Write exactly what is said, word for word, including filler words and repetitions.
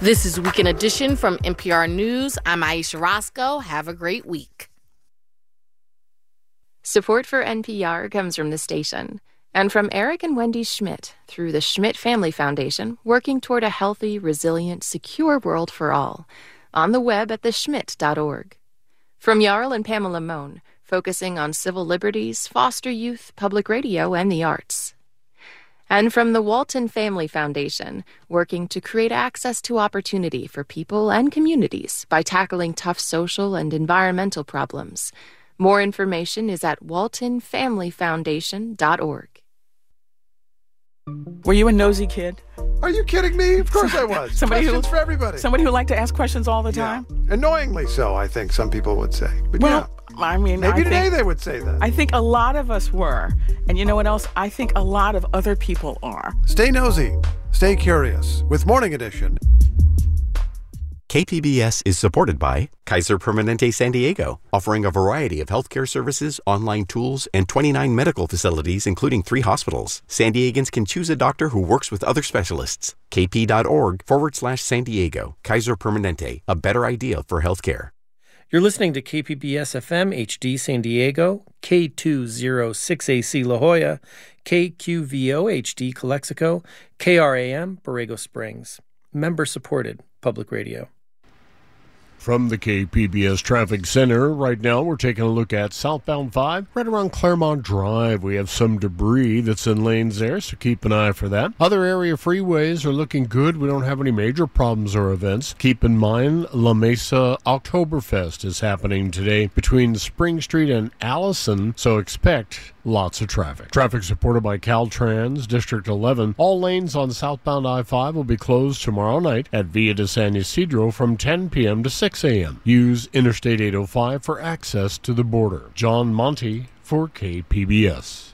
This is Weekend Edition from N P R News. I'm Aisha Roscoe. Have a great week. Support for N P R comes from the station and from Eric and Wendy Schmidt through the Schmidt Family Foundation, working toward a healthy, resilient, secure world for all. On the web at the schmidt dot org. From Jarl and Pamela Mohn, focusing on civil liberties, foster youth, public radio, and the arts. And from the Walton Family Foundation, working to create access to opportunity for people and communities by tackling tough social and environmental problems. More information is at walton family foundation dot org. Were you a nosy kid? Are you kidding me? Of course I was. Somebody Questions who, for everybody. Somebody who liked to ask questions all the time? Yeah. Annoyingly so, I think some people would say. But well, yeah. I mean, maybe I today think, they would say that. I think a lot of us were. And you know what else? I think a lot of other people are. Stay nosy. Stay curious with Morning Edition. K P B S is supported by Kaiser Permanente San Diego, offering a variety of healthcare services, online tools, and twenty-nine medical facilities, including three hospitals. San Diegans can choose a doctor who works with other specialists. kp.org forward slash San Diego. Kaiser Permanente, a better idea for healthcare. You're listening to K P B S F M H D San Diego, K two oh six A C La Jolla, K Q V O H D Calexico, K R A M Borrego Springs. Member-supported public radio. From the K P B S Traffic Center, right now we're taking a look at southbound five, right around Claremont Drive. We have some debris that's in lanes there, so keep an eye for that. Other area freeways are looking good. We don't have any major problems or events. Keep in mind, La Mesa Oktoberfest is happening today between Spring Street and Allison, so expect lots of traffic. Traffic supported by Caltrans, District eleven. All lanes on southbound I five will be closed tomorrow night at Via de San Ysidro from ten p.m. to six a.m. Use Interstate eight oh five for access to the border. John Monty for K P B S.